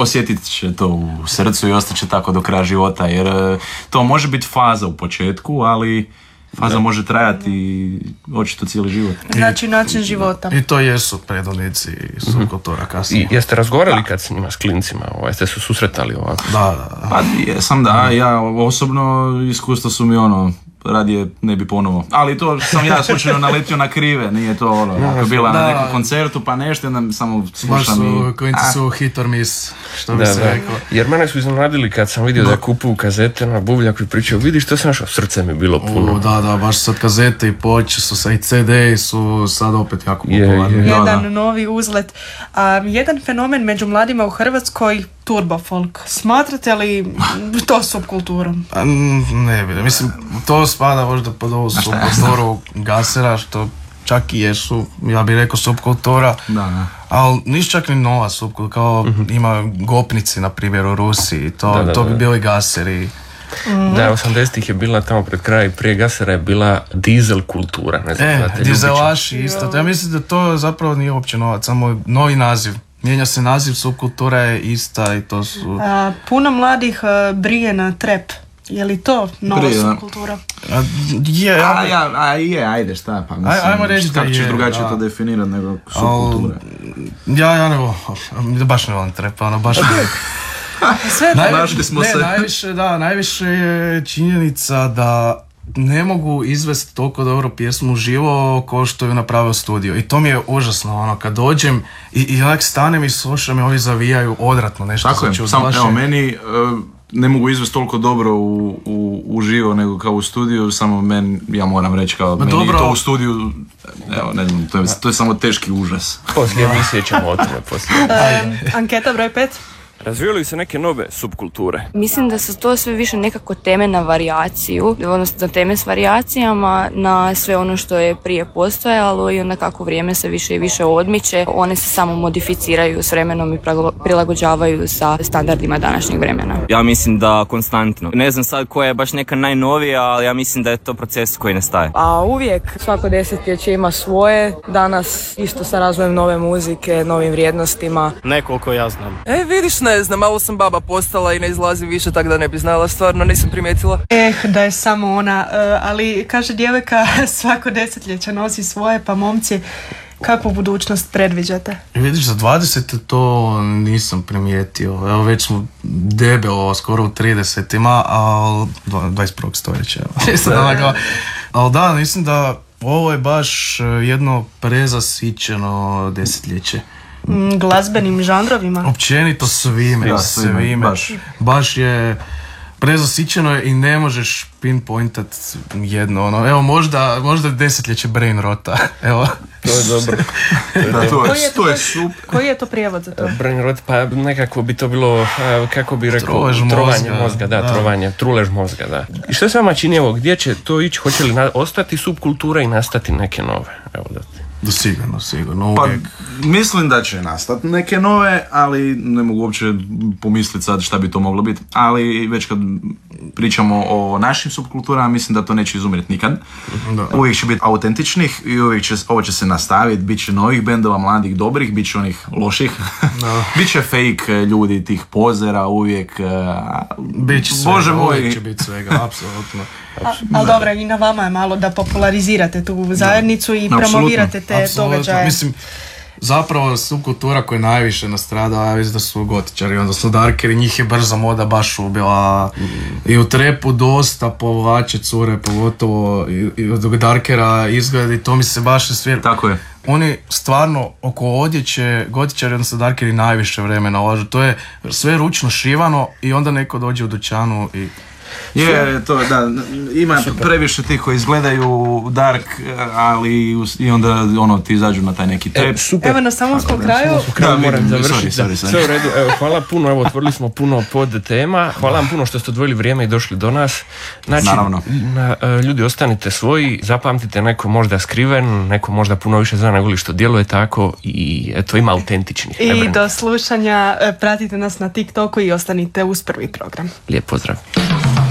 osjetit će to u srcu i ostaće tako do kraja života, jer to može biti faza u početku, ali faza može trajati očito cijeli život. Znači način života. I to jesu predvodnici subkultura kasnije. I jeste razgovarali kad s njima, s klincima, jeste se susretali ovako? Da. Pa jesam, da, ja osobno iskustva su mi radije ne bi ponovo. Ali to sam ja slučajno naletio na krive, nije to ako bila na nekom koncertu pa nešto, onda samo slušam i... Klinci su hit or miss, što bi se rekao. Jer mene su iznenadili kad sam vidio da kupuju kazete na Buvljaku i pričaju, vidiš što sam našao, srce mi bilo puno. Da, baš sad kazete i ploče su, i CD su sad opet jako popularni. Jedan novi uzlet. Jedan fenomen među mladima u Hrvatskoj, turbo folk. Smatrate li to subkulturom? Ne bi, mislim, to spada možda pod ovu subkulturu gasera, što čak i jesu, ja bih rekao subkultura, ali nisu čak ni nova subkultura, kao ima gopnici, na primjer, u Rusiji, to bi bili gaseri. Da, 80-ih je bila tamo pred kraj, prije gasera je bila dizel kultura, ne znam, dizelaši isto, ja mislim da to zapravo nije uopće novac, samo novi naziv. Mijenja se naziv, subkultura je ista i to su... Puno mladih brije na trap. Je li to nova subkultura? Ajde, šta pa mislim. Ajmo reći da je. Kako ćeš drugačije to definirati nego subkulture? Ja ne volim, baš ne volim trap, baš ne volim. Našli smo se. Najviše je činjenica da ne mogu izvesti toliko dobro pjesmu uživo kao što je napravio studio. I to mi je užasno, kad dođem i onak stanem i slušam i ovi zavijaju odvratno nešto. Tako je, samo meni ne mogu izvesti toliko dobro uživo nego kao u studiju, samo ja moram reći kao meni dobro. To u studiju, ne znam, to je samo teški užas. Poslije mi sjećamo o tome poslije. Anketa broj 5. Razvijaju li se neke nove subkulture? Mislim da su to sve više nekako teme na varijaciju, odnosno teme s varijacijama na sve ono što je prije postojalo i onda kako vrijeme se više i više odmiče, one se samo modificiraju s vremenom i prilagođavaju sa standardima današnjeg vremena. Ja mislim da konstantno. Ne znam sad koja je baš neka najnovija, ali ja mislim da je to proces koji ne staje. A uvijek svako desetljeće ima svoje, danas isto sa razvojem nove muzike, novim vrijednostima. Nekoliko ja znam. Vidiš, ne znam, malo sam baba postala i ne izlazim više, tako da ne bi znala, stvarno nisam primijetila. Da je samo ona, ali kaže djevojka svako desetljeće nosi svoje, pa momci, kakvu budućnost predviđate? Vidiš, za 20 to nisam primijetio, evo već smo debelo, skoro u 30-ima, ali 21. stoljeća. Ali da, mislim da ovo je baš jedno prezasićeno desetljeće. Glazbenim žanrovima? Općenito svime. Baš je prezasićeno i ne možeš pinpointat jedno. Evo možda desetljeće brain rota. Evo. To je dobro. To je super. Koji je to prijevod za to? Brain rot, pa nekako bi to bilo, kako bi rekao, trovanje mozga, trovanje, trulež mozga, da. I što se vama čini, evo, gdje će to ići, hoće li ostati subkultura i nastati neke nove? Evo da ti. Sigurno. Pa, mislim da će nastati neke nove, ali ne mogu uopće pomisliti sad šta bi to moglo biti. Ali već kad pričamo o našim subkulturama, mislim da to neće izumrijeti nikad. Da. Uvijek će biti autentičnih i ovo će se nastaviti. Biće novih bendova, mladih, dobrih, bit će onih loših. Biće fake ljudi, tih pozera uvijek. Biće svega, uvijek će biti svega, apsolutno. Ali dobro, i na vama je malo da popularizirate tu zajednicu i promovirate te događaje. Mislim, zapravo subkultura koja je najviše nastradala, ja mislim da su gotičari, odnosno darkeri, njih je brza moda baš ubila. I u trepu dosta povlače cure, pogotovo i od darkera izgleda i to mi se baš svjer. Tako je. Oni stvarno oko odjeće, gotičari, odnosno darkeri najviše vremena ulažu. To je sve ručno šivano i onda neko dođe u dućanu i... Ima previše tih koji izgledaju dark, ali i onda ti izađu na taj neki trep. Evo na samom kraju. Moram završiti. Sve u redu, hvala puno, evo otvorili smo puno pod tema. Hvala vam puno što ste odvojili vrijeme i došli do nas. Znači, ljudi, ostanite svoji, zapamtite, neko možda skriven, neko možda puno više zna nego li što djeluje tako i eto, ima autentičnih. I do slušanja, pratite nas na TikToku i ostanite uz prvi program. Lijep pozdrav.